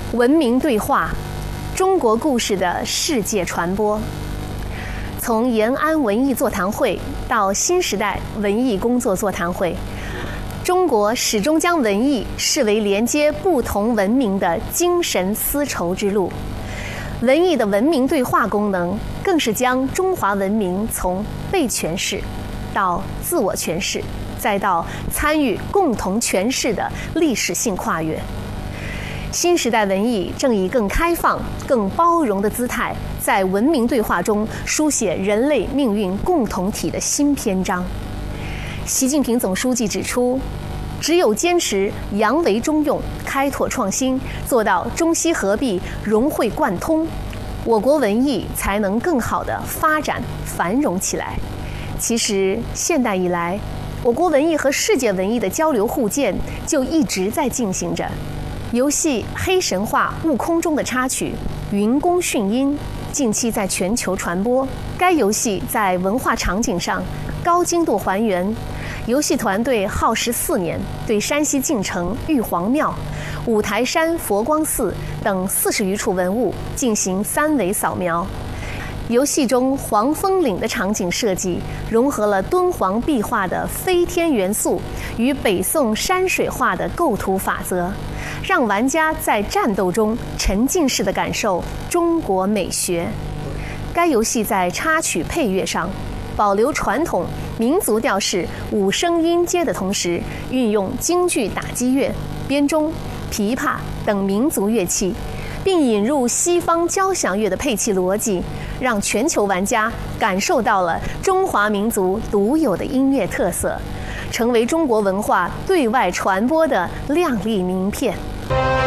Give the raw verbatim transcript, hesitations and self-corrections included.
文明对话，中国故事的世界传播。从延安文艺座谈会到新时代文艺工作座谈会，中国始终将文艺视为连接不同文明的精神丝绸之路。文艺的文明对话功能，更是将中华文明从被诠释到自我诠释，再到参与共同诠释的历史性跨越。新时代文艺正以更开放、更包容的姿态，在文明对话中书写人类命运共同体的新篇章。习近平总书记指出，只有坚持扬为中用、开拓创新，做到中西合璧、融会贯通，我国文艺才能更好地发展繁荣起来。其实，现代以来，我国文艺和世界文艺的交流互鉴就一直在进行着。游戏《黑神话：悟空》中的插曲《云宫迅音》近期在全球传播。该游戏在文化场景上高精度还原，游戏团队耗时四年，对山西晋城玉皇庙、五台山佛光寺等四十余处文物进行三维扫描。游戏中黄风岭的场景设计融合了敦煌壁画的飞天元素与北宋山水画的构图法则，让玩家在战斗中沉浸式地感受中国美学。该游戏在插曲配乐上保留传统民族调式五声音阶的同时，运用京剧打击乐、编钟、琵琶等民族乐器，并引入西方交响乐的配器逻辑，让全球玩家感受到了中华民族独有的音乐特色，成为中国文化对外传播的亮丽名片。